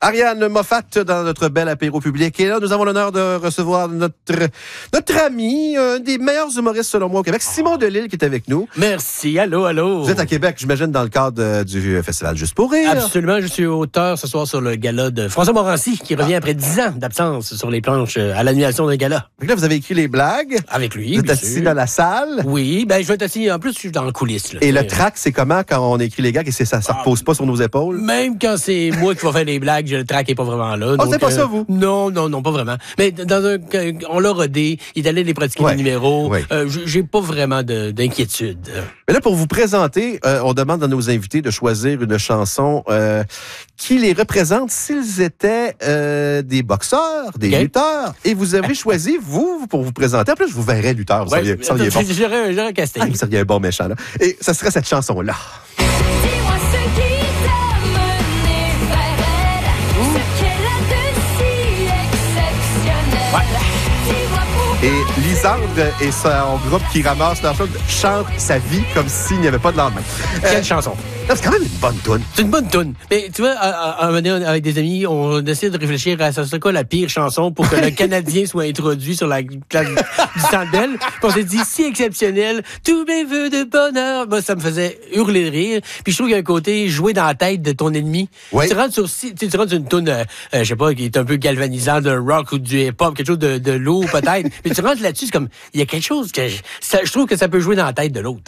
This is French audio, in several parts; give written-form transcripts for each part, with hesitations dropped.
Ariane Moffat dans notre bel apéro public. Et là, nous avons l'honneur de recevoir notre ami, un des meilleurs humoristes selon moi au Québec, Simon Delille, qui est avec nous. Merci. Allô. Vous êtes à Québec, j'imagine, dans le cadre du Festival Juste pour rire. Absolument. Je suis auteur ce soir sur le gala de François Morancy, qui revient après 10 ans d'absence sur les planches à l'annulation d'un gala. Donc là, vous avez écrit les blagues. Avec lui, vous êtes assis dans la salle. Oui, je vais être assis. En plus, je suis dans le coulisses. Là, et le track, c'est comment quand on écrit les gags et ça ne repose pas sur nos épaules? Même quand c'est moi qui vais faire les blagues, le track n'est pas vraiment là. Ah, c'est pas ça, vous? Non, pas vraiment. Mais on l'a rodé, il est allé les pratiquer les numéros. Ouais. J'ai pas vraiment d'inquiétude. Mais là, pour vous présenter, on demande à nos invités de choisir une chanson qui les représente s'ils étaient des boxeurs, des lutteurs. Et vous avez choisi, vous, pour vous présenter. En plus, je vous verrais lutteur. Vous seriez bon. J'aurais un casting. Vous seriez un bon méchant, là. Et ça serait cette chanson-là. Dis-moi ce qui t'a mené vers elle, ce qu'elle a de si exceptionnel. Dis-moi pourquoi. Et Lisandre et son groupe qui ramasse leur chose chantent sa vie comme s'il n'y avait pas de lendemain. Quelle chanson? C'est quand même une bonne toune. C'est une bonne toune. Mais tu vois, à un moment donné, avec des amis, on essaie de réfléchir à ça serait quoi la pire chanson pour que le Canadien soit introduit sur la classe du Centre Bell. Puis on s'est dit, si exceptionnel, tous mes vœux de bonheur. Moi, ça me faisait hurler de rire. Puis je trouve qu'il y a un côté jouer dans la tête de ton ennemi. Oui. Tu rentres sur une toune, je sais pas, qui est un peu galvanisant, de rock ou du hip-hop, quelque chose de lourd peut-être. Puis tu rentres là-dessus, c'est comme, il y a quelque chose que je trouve que ça peut jouer dans la tête de l'autre.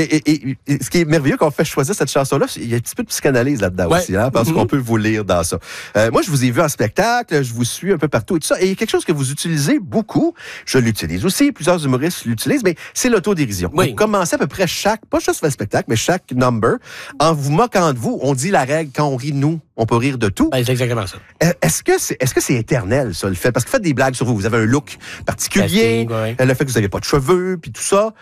Et ce qui est merveilleux qu'on fait choisir cette chanson-là, il y a un petit peu de psychanalyse là-dedans aussi, hein, parce qu'on peut vous lire dans ça. Moi, je vous ai vu en spectacle, je vous suis un peu partout et tout ça. Et il y a quelque chose que vous utilisez beaucoup, je l'utilise aussi, plusieurs humoristes l'utilisent, mais c'est l'autodérision. Oui. Vous commencez à peu près pas juste le spectacle, mais chaque number, en vous moquant de vous. On dit la règle, quand on rit de nous, on peut rire de tout. Ben, c'est exactement ça. Est-ce que c'est éternel, ça, le fait? Parce que vous faites des blagues sur vous. Vous avez un look particulier, le fait que vous n'avez pas de cheveux, puis tout ça.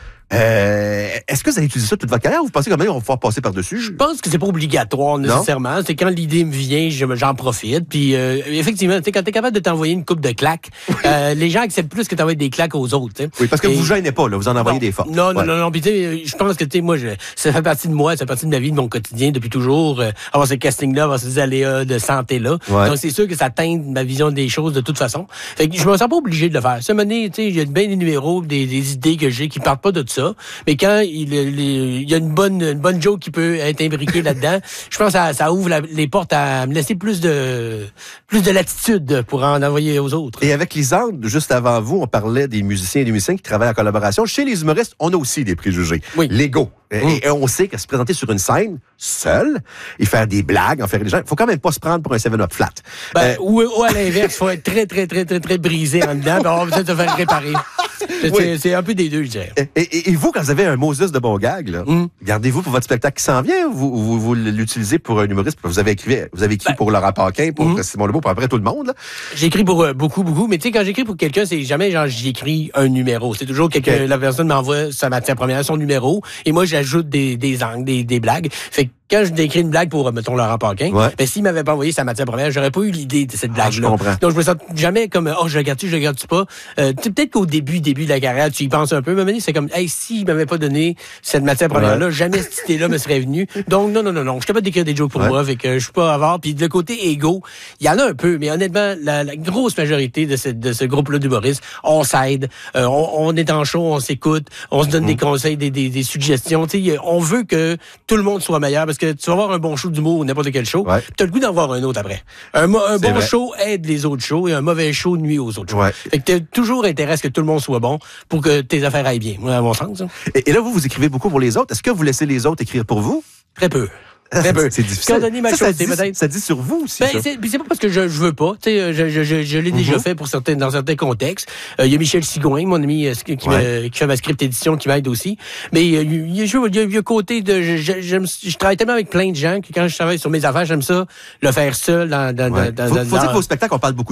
Est-ce que vous allez utiliser ça toute votre carrière ou vous pensez quand même qu'on va pouvoir passer par-dessus? Je pense que c'est pas obligatoire nécessairement. C'est quand l'idée me vient, j'en profite. Puis effectivement, quand t'es capable de t'envoyer une coupe de claques, les gens acceptent plus que t'envoies des claques aux autres. T'sais. Oui, parce que vous gênez pas, là, vous en envoyez des fortes. Non. Puis je pense que moi, ça fait partie de moi, ça fait partie de ma vie, de mon quotidien depuis toujours. Avoir ce casting-là, avoir ces aléas de santé-là. Ouais. Donc c'est sûr que ça teinte ma vision des choses de toute façon. Fait que je me sens pas obligé de le faire. Ça m'a donné, il y a bien des numéros, des idées que j'ai qui partent pas de ça. Mais quand il y a une bonne joke qui peut être imbriquée là-dedans, je pense que ça ouvre les portes à me laisser plus de latitude pour en envoyer aux autres. Et avec Lisandre, juste avant vous, on parlait des musiciens et des musiciens qui travaillent en collaboration. Chez les humoristes, on a aussi des préjugés. Oui. L'ego. Et on sait que se présenter sur une scène, seul, et faire des blagues, en faire des gens, il faut quand même pas se prendre pour un 7-up flat. Ou à l'inverse, il faut être très brisé en dedans, puis on va peut-être se faire réparer. C'est un peu des deux, je dirais. Et vous, quand vous avez un Moses de bon gag, là, gardez-vous pour votre spectacle qui s'en vient ou vous l'utilisez pour un humoriste? Vous avez écrit pour Laurent Paquin, pour Simon Lebeau, pour après tout le monde, là? J'écris pour beaucoup, mais tu sais, quand j'écris pour quelqu'un, c'est jamais genre j'écris un numéro. C'est toujours la personne m'envoie sa matière première, son numéro, et moi, j'ajoute des angles, des blagues. Fait que quand je décris une blague pour, mettons, Laurent Paquin, s'il m'avait pas envoyé sa matière première, j'aurais pas eu l'idée de cette blague-là. Je comprends. Donc, je me sens jamais comme, je regarde-tu pas. Peut-être qu'au début de la carrière, tu y penses un peu, mais c'est comme, s'il m'avait pas donné cette matière première-là, jamais cette idée-là me serait venue. Donc, non. Je suis capable d'écrire des jokes pour moi, fait que je suis pas avare. Puis, le côté égo, il y en a un peu, mais honnêtement, la grosse majorité de ce groupe-là d'humoristes, on s'aide, on est en show, on s'écoute, on se donne des conseils, des suggestions. Tu sais, on veut que tout le monde soit meilleur parce que tu vas avoir un bon show d'humour ou n'importe quel show, tu as le goût d'en voir un autre après. Un bon show aide les autres shows et un mauvais show nuit aux autres shows. Fait que t'as toujours intérêt à ce que tout le monde soit bon pour que tes affaires aillent bien, à mon sens. Et là, vous écrivez beaucoup pour les autres. Est-ce que vous laissez les autres écrire pour vous? Très peu. C'est difficile. Ça dit sur vous aussi. C'est pas parce que je veux pas. Tu sais, je l'ai déjà fait dans certains contextes. Il y a Michel Sigouin, mon ami, qui fait ma script édition, qui m'aide aussi. Mais il y a un côté de, je travaille tellement avec plein de gens que quand je travaille sur mes affaires, j'aime ça le faire seul Faut dire que vos spectacles, on parle beaucoup